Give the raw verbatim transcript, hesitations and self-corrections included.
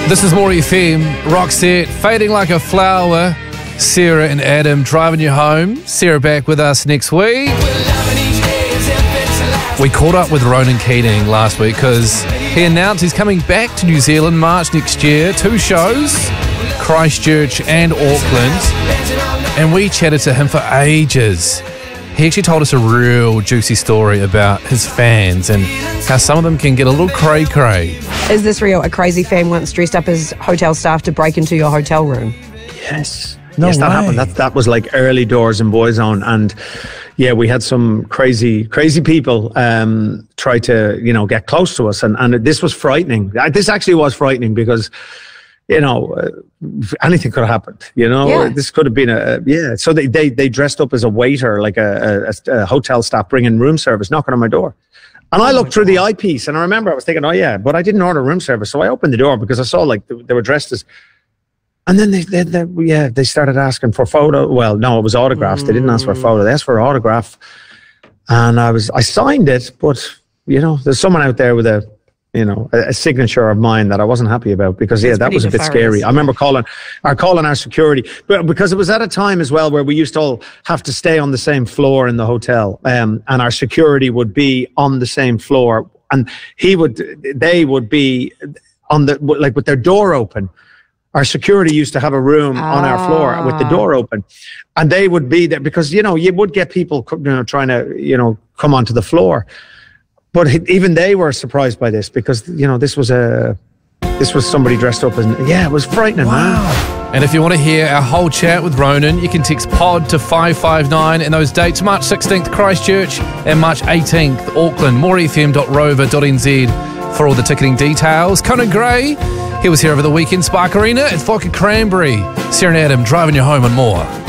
This is More F M, Roxette, fading like a flower. Sarah and Adam driving you home. Sarah back with us next week. We caught up with Ronan Keating last week because he announced he's coming back to New Zealand March next year. Two shows, Christchurch and Auckland. And we chatted to him for ages. He actually told us a real juicy story about his fans and how some of them can get a little cray-cray. Is this real? A crazy fan once dressed up as hotel staff to break into your hotel room? Yes. No yes, that way. happened. That that was like early doors in Boyzone, and yeah, we had some crazy, crazy people um, try to, you know, get close to us, and and this was frightening. This actually was frightening because, you know, uh, anything could have happened. You know, Yeah. this could have been a yeah. So they they they dressed up as a waiter, like a, a, a hotel staff, bringing room service, knocking on my door. And I looked through the eyepiece, and I remember I was thinking, oh yeah, but I didn't order room service, so I opened the door because I saw like they, they were dressed as. And then they, they, they, yeah, they started asking for photo. Well, no, it was autographs. They didn't ask for a photo. They asked for an autograph, and I was, I signed it. But you know, there's someone out there with a, you know, a, a signature of mine that I wasn't happy about because yeah, It's that was a pretty bit scary. nefarious. I remember calling, our calling our security, but because it was at a time as well where we used to all have to stay on the same floor in the hotel, um, and our security would be on the same floor, and he would, they would be on the like with their door open. Our security used to have a room on our floor with the door open, and they would be there because, you know, you would get people, you know, trying to, you know, come onto the floor. But he, even they were surprised by this because, you know, this was a, this was somebody dressed up as, yeah, it was frightening, man. And if you want to hear our whole chat with Ronan, you can text pod to five five nine, and those dates, March sixteenth, Christchurch, and March eighteenth, Auckland. more f m dot rover dot n z for all the ticketing details. Conan Gray, he was here over the weekend, Spark Arena at Vodka Cranberry. Sarah and Adam driving you home and more.